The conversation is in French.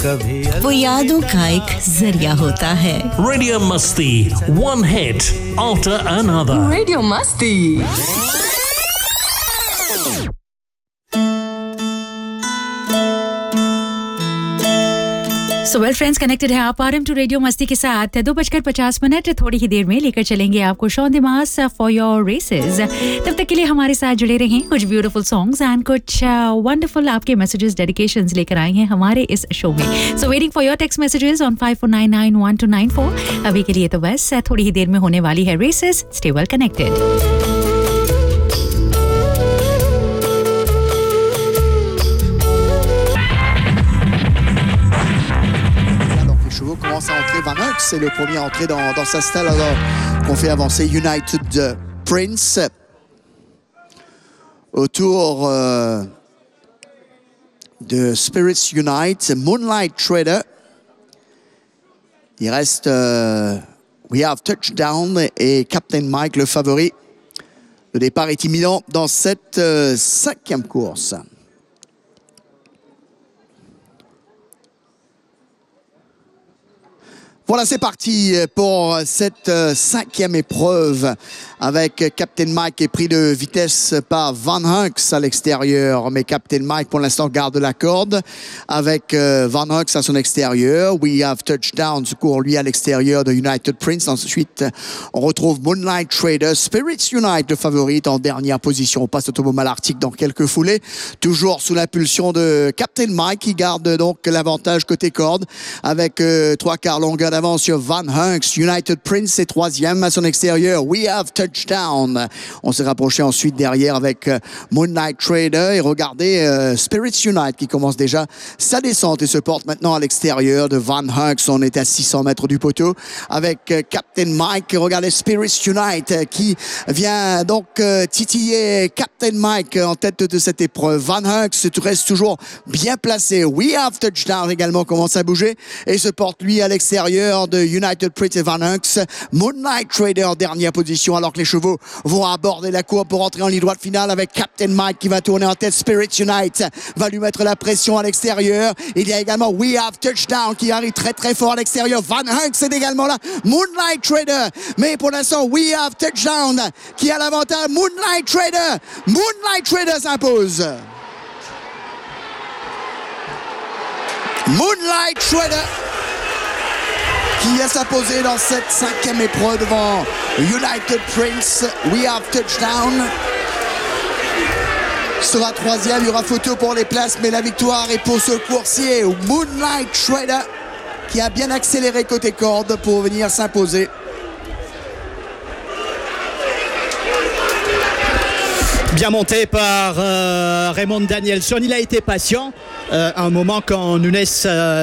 वो यादों का एक जरिया होता है। Radio Musti, one hit after another. Radio Musti. So well friends, connected है आप आरएम टू रेडियो मस्ती के साथ। 2:50 थोड़ी ही देर में लेकर चलेंगे आपको शॉन दिमास फॉर योर रेसेस। तब तक के लिए हमारे साथ जुड़े रहें। कुछ ब्यूटीफुल सॉन्ग्स एंड कुछ वंडरफुल आपके मैसेजेस, डेडिकेशंस लेकर आए हैं हमारे इस शो में। So waiting for your text messages on 54991294। अभी के लिए तो बस थोड़ी ही देर में होने वाली है races. Stay well connected. Commence à entrer Van Hux, c'est le premier à entrer dans sa style alors qu'on fait avancer United Prince autour de Spirits Unite, Moonlight Trader. Il reste We Have Touchdown et Captain Mike, le favori. Le départ est imminent dans cette 5e course. Voilà, c'est parti pour cette 5e épreuve avec Captain Mike qui est pris de vitesse par Van Hux à l'extérieur. Mais Captain Mike, pour l'instant, garde la corde avec Van Hux à son extérieur. We Have Touchdown court, lui, à l'extérieur de United Prince. Ensuite, on retrouve Moonlight Trader. Spirits Unite, le favori, en dernière position. On passe au Tombeau Malartic dans quelques foulées. Toujours sous l'impulsion de Captain Mike qui garde donc l'avantage côté corde avec 3/4 longueur d'avance sur Van Hux. United Prince est 3e à son extérieur. We Have Touchdown. On s'est rapproché ensuite derrière avec Moonlight Trader et regardez Spirits Unite qui commence déjà sa descente et se porte maintenant à l'extérieur de Van Hux. On est à 600 mètres du poteau avec Captain Mike. Regardez Spirits Unite qui vient donc titiller Captain Mike en tête de cette épreuve. Van Hux reste toujours bien placé. We Have Touchdown également commence à bouger et se porte lui à l'extérieur de United Prince et Van Hux. Moonlight Trader en dernière position alors que les chevaux vont aborder la courbe pour entrer en ligne droite finale avec Captain Mike qui va tourner en tête. Spirit Unite va lui mettre la pression à l'extérieur. Il y a également We Have Touchdown qui arrive très très fort à l'extérieur. Van Hux est également là. Moonlight Trader. Mais pour l'instant, We Have Touchdown qui a l'avantage. Moonlight Trader. Moonlight Trader s'impose. Moonlight Trader qui a s'imposé dans cette 5e épreuve devant United Prince. We Have Touchdown sera 3e. Il y aura photo pour les places, mais la victoire est pour ce coursier Moonlight Trader qui a bien accéléré côté corde pour venir s'imposer. Bien monté par Raymond Danielson. Il a été patient un moment quand Nunes